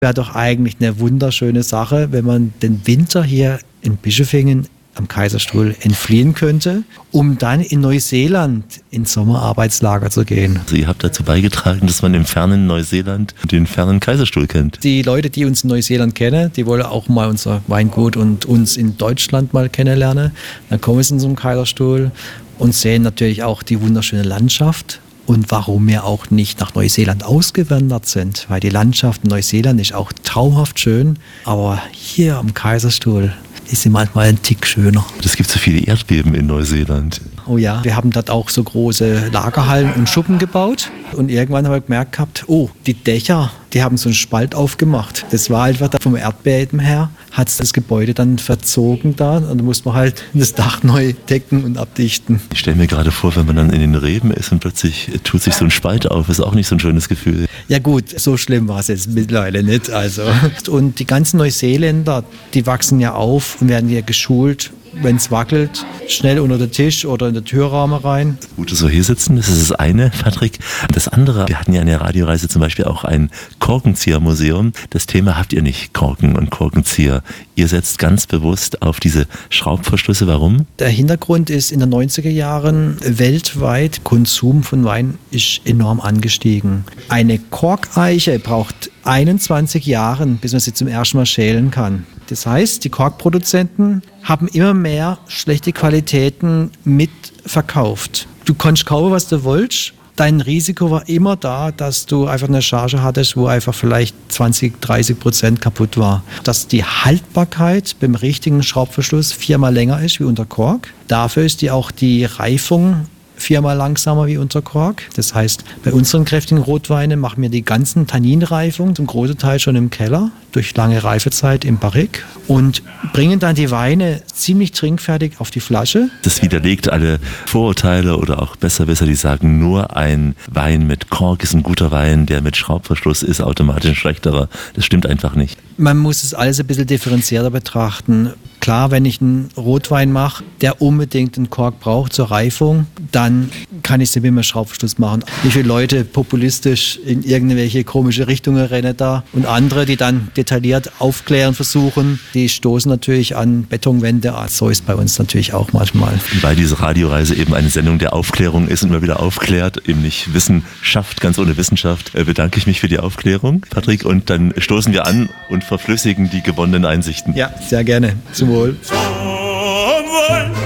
Wäre doch eigentlich eine wunderschöne Sache, wenn man den Winter hier in Bischofingen am Kaiserstuhl entfliehen könnte, um dann in Neuseeland ins Sommerarbeitslager zu gehen. Also ihr habt dazu beigetragen, dass man im fernen Neuseeland den fernen Kaiserstuhl kennt. Die Leute, die uns in Neuseeland kennen, die wollen auch mal unser Weingut und uns in Deutschland mal kennenlernen. Dann kommen sie in so einen Kaiserstuhl und sehen natürlich auch die wunderschöne Landschaft. Und warum wir auch nicht nach Neuseeland ausgewandert sind, weil die Landschaft in Neuseeland ist auch traumhaft schön, aber hier am Kaiserstuhl ist sie manchmal ein Tick schöner. Es gibt so viele Erdbeben in Neuseeland. Oh ja, wir haben dort auch so große Lagerhallen und Schuppen gebaut und irgendwann haben wir gemerkt gehabt, oh, die Dächer, die haben so einen Spalt aufgemacht. Das war einfach vom Erdbeben her, hat das Gebäude dann verzogen da und da muss man halt das Dach neu decken und abdichten. Ich stelle mir gerade vor, wenn man dann in den Reben ist und plötzlich tut sich so ein Spalt auf, ist auch nicht so ein schönes Gefühl. Ja gut, so schlimm war es jetzt mittlerweile nicht. Also. Und die ganzen Neuseeländer, die wachsen ja auf und werden hier geschult, wenn es wackelt, schnell unter den Tisch oder in den Türrahmen rein. Gut, so hier sitzen, das ist das eine, Patrick. Das andere, wir hatten ja in der Radioreise zum Beispiel auch ein Korkenzieher-Museum. Das Thema habt ihr nicht, Korken und Korkenzieher. Ihr setzt ganz bewusst auf diese Schraubverschlüsse. Warum? Der Hintergrund ist, in den 90er Jahren weltweit Konsum von Wein ist enorm angestiegen. Eine Korkeiche braucht 21 Jahre, bis man sie zum ersten Mal schälen kann. Das heißt, die Korkproduzenten haben immer mehr schlechte Qualitäten mitverkauft. Du konntest kaufen, was du wolltest. Dein Risiko war immer da, dass du einfach eine Charge hattest, wo einfach vielleicht 20-30% kaputt war. Dass die Haltbarkeit beim richtigen Schraubverschluss 4-mal länger ist wie unter Kork. Dafür ist auch die Reifung 4-mal langsamer wie unter Kork. Das heißt, bei unseren kräftigen Rotweinen machen wir die ganzen Tanninreifungen zum großen Teil schon im Keller durch lange Reifezeit im Barrique und bringen dann die Weine ziemlich trinkfertig auf die Flasche. Das widerlegt alle Vorurteile oder auch Besserwisser, die sagen, nur ein Wein mit Kork ist ein guter Wein, der mit Schraubverschluss ist automatisch ein schlechterer. Das stimmt einfach nicht. Man muss es alles ein bisschen differenzierter betrachten. Klar, wenn ich einen Rotwein mache, der unbedingt einen Kork braucht zur Reifung, dann kann ich es mit einem Schraubverschluss machen. Wie viele Leute populistisch in irgendwelche komische Richtungen rennen da und andere, die dann detailliert aufklären versuchen, die stoßen natürlich an Betonwände. So ist bei uns natürlich auch manchmal. Weil diese Radioreise eben eine Sendung der Aufklärung ist und immer wieder aufklärt, eben nicht Wissen schafft, ganz ohne Wissenschaft, bedanke ich mich für die Aufklärung, Patrick, und dann stoßen wir an und verflüssigen die gewonnenen Einsichten. Ja, sehr gerne. Zum Wohl.